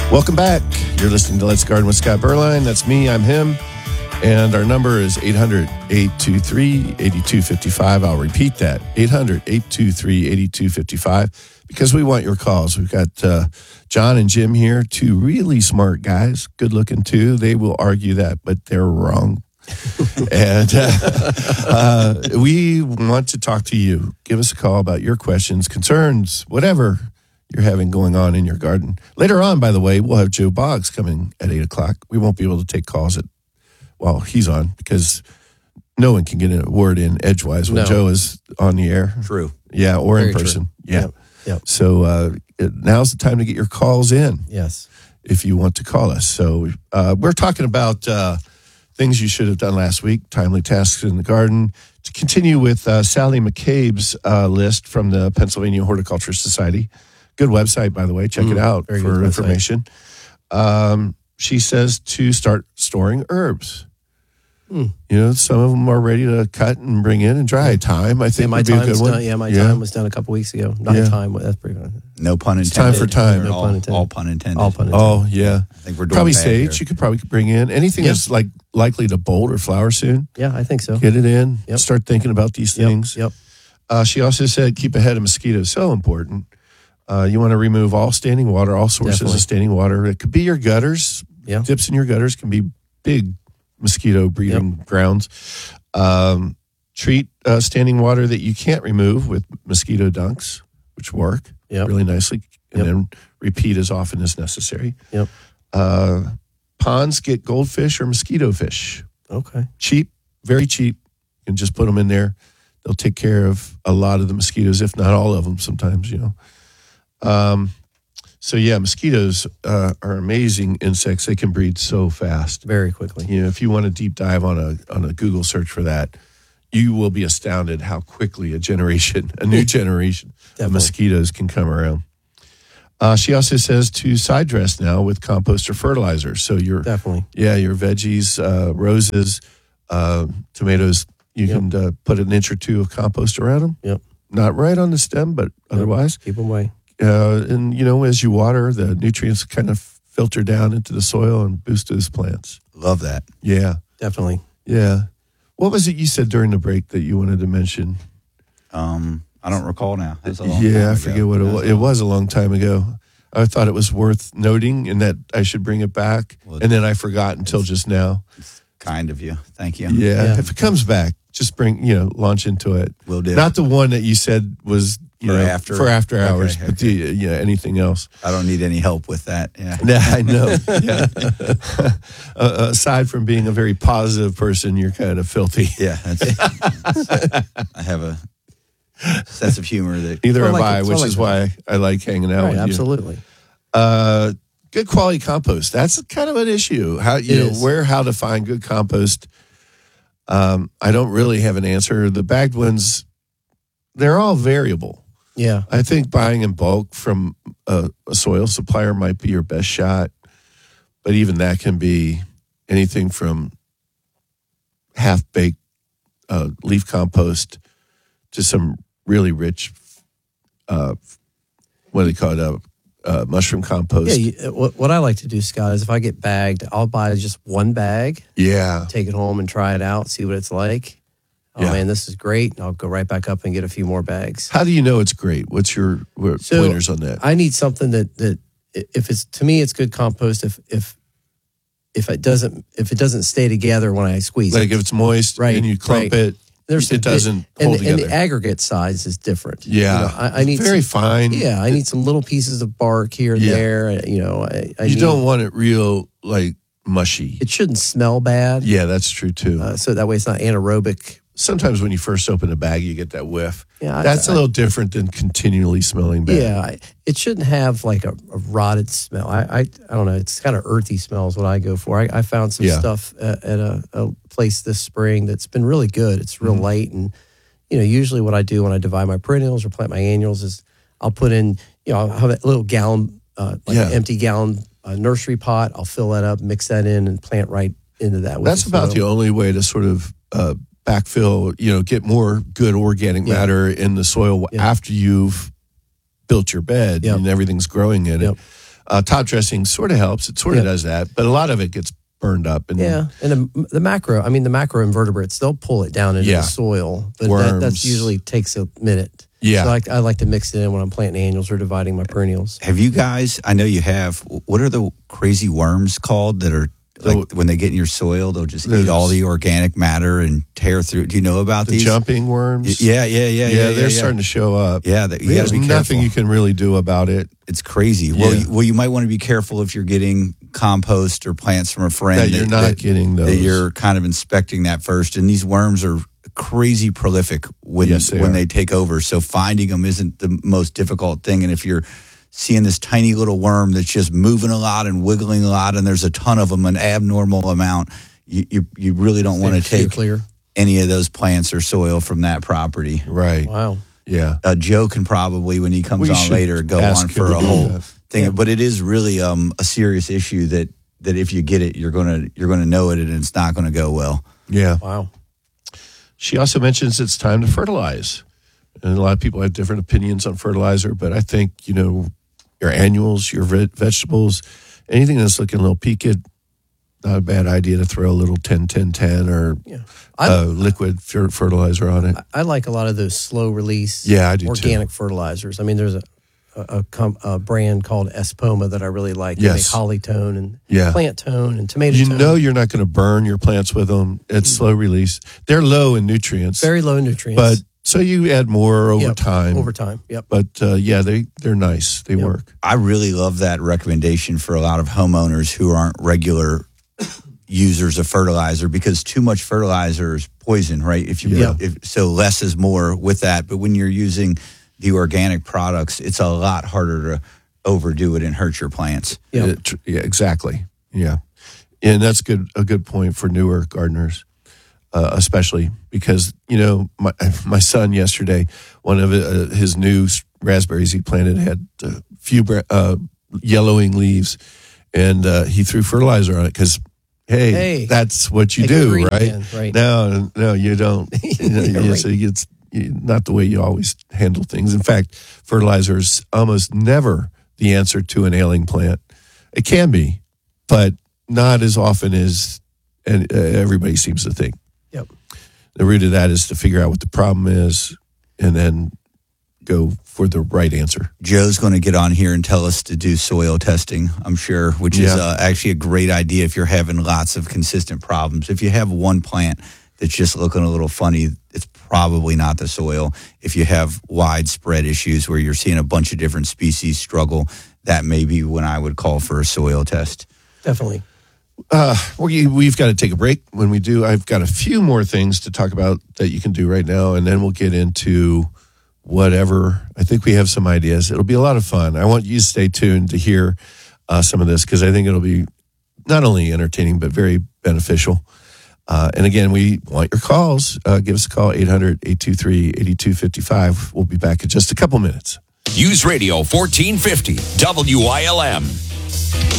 Welcome back. You're listening to Let's Garden with Scott Berline. That's me. I'm him. And our number is 800-823-8255. I'll repeat that, 800-823-8255, because we want your calls. We've got John and Jim here, two really smart guys, good looking too. They will argue that, but they're wrong. And we want to talk to you. Give us a call about your questions, concerns, whatever you're having going on in your garden. Later on, by the way, we'll have Joe Boggs coming at 8 o'clock. We won't be able to take calls while he's on, because no one can get a word in edgewise when Joe is on the air. True. Yeah, or Very in person. True. Yeah. Yep. So now's the time to get your calls in. Yes. If you want to call us. So we're talking about things you should have done last week, timely tasks in the garden. To continue with Sally McCabe's list from the Pennsylvania Horticulture Society. Good website, by the way. Check it out for information. She says to start storing herbs. You know, some of them are ready to cut and bring in and dry. Thyme, I think, would be a good one. Thyme was done a couple weeks ago. Thyme, that's pretty good. No pun intended. It's time for time. No pun intended. All pun intended. All pun intended. Oh, yeah. I think we're doing probably bad sage. here. You could probably bring in anything that's like likely to bolt or flower soon. Yeah, I think so. Get it in. Yep. Start thinking about these things. Yep. She also said keep ahead of mosquitoes. So important. You want to remove all standing water, all sources of standing water. It could be your gutters. Yeah. Dips in your gutters can be big mosquito breeding grounds. Treat standing water that you can't remove with mosquito dunks, which work really nicely, and then repeat as often as necessary. Yep. Ponds get goldfish or mosquito fish. Okay. Cheap, very cheap. You can just put them in there. They'll take care of a lot of the mosquitoes, if not all of them sometimes, you know. So yeah, mosquitoes are amazing insects. They can breed so fast, very quickly. You know, if you want to deep dive on a Google search for that, you will be astounded how quickly a new generation of mosquitoes can come around. She also says to side dress now with compost or fertilizer. So your your veggies, roses, tomatoes, you can put an inch or two of compost around them. Yep. Not right on the stem, but otherwise keep them away. And, you know, as you water, the nutrients kind of filter down into the soil and boost those plants. Love that. Yeah. Definitely. Yeah. What was it you said during the break that you wanted to mention? I don't recall now. I forget what it was. It was a long time ago. I thought it was worth noting and that I should bring it back. And then I forgot until just now. It's kind of you. Thank you. Yeah. If it comes back, just launch into it. Will do. Not the one that you said was... for after hours, but anything else. I don't need any help with that. Yeah, I know. Yeah. Aside from being a very positive person, you're kind of filthy. Yeah, I have a sense of humor that neither have I, which is why I like hanging out with you. Absolutely. Good quality compost. That's kind of an issue. How to find good compost. I don't really have an answer. The bagged ones, they're all variable. Yeah. I think buying in bulk from a soil supplier might be your best shot. But even that can be anything from half-baked leaf compost to some really rich, what do they call it, mushroom compost. Yeah, what I like to do, Scott, is if I get bagged, I'll buy just one bag. Yeah. Take it home and try it out, see what it's like. Oh, man, this is great. I'll go right back up and get a few more bags. How do you know it's great? What's your pointers on that? I need something that if it's, to me, it's good compost. If it doesn't stay together when I squeeze it. Like if it's moist and you clump it, it doesn't hold together. And the aggregate size is different. Yeah. I need very fine. Yeah, I need some little pieces of bark here and there. You don't want it real, like, mushy. It shouldn't smell bad. Yeah, that's true, too. So that way it's not anaerobic. Sometimes when you first open a bag, you get that whiff. Yeah, that's a little different than continually smelling bad. Yeah, it shouldn't have like a rotted smell. I don't know. It's kind of earthy smell is what I go for. I found some stuff at a place this spring that's been really good. It's real light, and usually what I do when I divide my perennials or plant my annuals is I'll put in, I'll have a little gallon, an empty gallon nursery pot. I'll fill that up, mix that in, and plant right into that. That's about the only way to sort of backfill, get more good organic matter in the soil after you've built your bed and everything's growing in it. Top dressing sort of helps. It sort of does that, but a lot of it gets burned up. And and the macro invertebrates, they'll pull it down into the soil, but that usually takes a minute. Yeah. So I like to mix it in when I'm planting annuals or dividing my perennials. Have you guys, I know you have, what are the crazy worms called that are, like when they get in your soil, they'll just eat all the organic matter and tear through. Do you know about these? Jumping worms? Yeah. They're starting to show up. Yeah, you got There's to be nothing careful. you can really do about it. It's crazy. Yeah. Well, you might want to be careful if you're getting compost or plants from a friend. That you're not getting those. That you're kind of inspecting that first. And these worms are crazy prolific when they take over. So finding them isn't the most difficult thing. And if you're seeing this tiny little worm that's just moving a lot and wiggling a lot, and there's a ton of them, an abnormal amount, you really don't want to take any of those plants or soil from that property. Right. Wow. Yeah. Joe can probably, when he comes on later, go on for a whole thing. Yeah. But it is really a serious issue that if you get it, you're gonna know it, and it's not going to go well. Yeah. Wow. She also mentions it's time to fertilize. And a lot of people have different opinions on fertilizer, but I think, your annuals, your vegetables, anything that's looking a little peaked, not a bad idea to throw a little 10-10-10 or liquid fertilizer on it. I like a lot of those slow release I do organic fertilizers. I mean, there's a brand called Espoma that I really like. They make holly tone and plant tone and tomato tone. You know you're not going to burn your plants with them. It's slow release. They're low in nutrients. Very low in nutrients. But so you add more over time. Over time, yep. But they're nice. They work. I really love that recommendation for a lot of homeowners who aren't regular users of fertilizer, because too much fertilizer is poison, right? So less is more with that. But when you're using the organic products, it's a lot harder to overdo it and hurt your plants. Yeah, exactly. Yeah. And that's a good point for newer gardeners. Especially because, my son yesterday, one of his new raspberries he planted had a few yellowing leaves, and he threw fertilizer on it because, hey, that's what you do, right? No, you don't. So it's not the way you always handle things. In fact, fertilizer is almost never the answer to an ailing plant. It can be, but not as often as everybody seems to think. Yep. The root of that is to figure out what the problem is and then go for the right answer. Joe's going to get on here and tell us to do soil testing, I'm sure, which is actually a great idea if you're having lots of consistent problems. If you have one plant that's just looking a little funny, it's probably not the soil. If you have widespread issues where you're seeing a bunch of different species struggle, that may be when I would call for a soil test. Definitely. We've got to take a break. When we do, I've got a few more things to talk about that you can do right now, and then we'll get into whatever. I think we have some ideas. It'll be a lot of fun. I want you to stay tuned to hear some of this, because I think it'll be not only entertaining but very beneficial. And again, we want your calls. Give us a call, 800-823-8255. We'll be back in just a couple minutes. Use Radio 1450, WILM.